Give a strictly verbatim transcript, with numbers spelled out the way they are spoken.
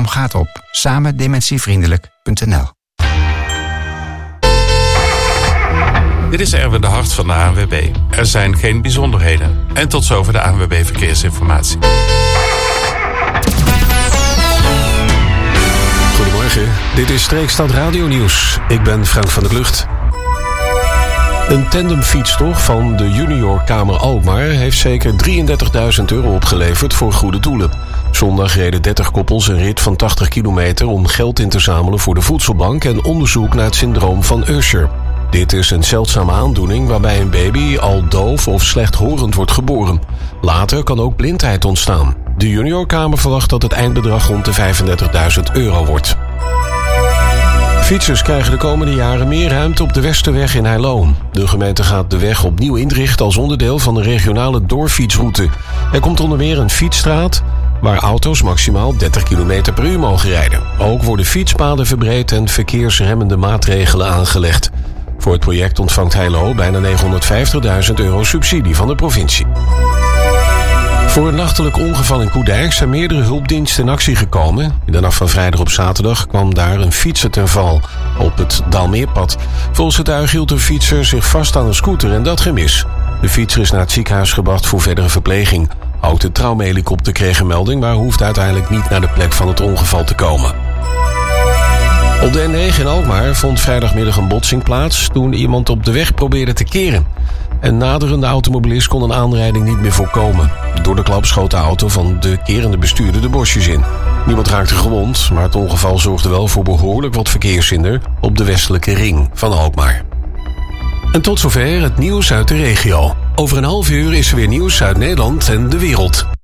gaat op samen dementievriendelijk punt n l. Dit is Erwin de Hart van de A N W B. Er zijn geen bijzonderheden. En tot zover de A N W B Verkeersinformatie. Goedemorgen, dit is Streekstad Radio Nieuws. Ik ben Frank van der Klucht. Een tandemfietstocht van de Juniorkamer Alkmaar heeft zeker drieëndertigduizend euro opgeleverd voor goede doelen. Zondag reden dertig koppels een rit van tachtig kilometer om geld in te zamelen voor de voedselbank en onderzoek naar het syndroom van Usher. Dit is een zeldzame aandoening waarbij een baby al doof of slechthorend wordt geboren. Later kan ook blindheid ontstaan. De Juniorkamer verwacht dat het eindbedrag rond de vijfendertigduizend euro wordt. Fietsers krijgen de komende jaren meer ruimte op de Westerweg in Heilo. De gemeente gaat de weg opnieuw inrichten als onderdeel van de regionale doorfietsroute. Er komt onder meer een fietsstraat waar auto's maximaal dertig kilometer per uur mogen rijden. Ook worden fietspaden verbreed en verkeersremmende maatregelen aangelegd. Voor het project ontvangt Heilo bijna negenhonderdvijftigduizend euro subsidie van de provincie. Voor een nachtelijk ongeval in Koedijk zijn meerdere hulpdiensten in actie gekomen. In de nacht van vrijdag op zaterdag kwam daar een fietser ten val op het Daalmeerpad. Volgens het tuig hield de fietser zich vast aan een scooter en dat gemis. De fietser is naar het ziekenhuis gebracht voor verdere verpleging. Ook de traumahelikopter kreeg een melding, maar hoeft uiteindelijk niet naar de plek van het ongeval te komen. Op de N negen in Alkmaar vond vrijdagmiddag een botsing plaats toen iemand op de weg probeerde te keren. Een naderende automobilist kon een aanrijding niet meer voorkomen. Door de klap schoot de auto van de kerende bestuurder de bosjes in. Niemand raakte gewond, maar het ongeval zorgde wel voor behoorlijk wat verkeershinder op de westelijke ring van Alkmaar. En tot zover het nieuws uit de regio. Over een half uur is er weer nieuws uit Nederland en de wereld.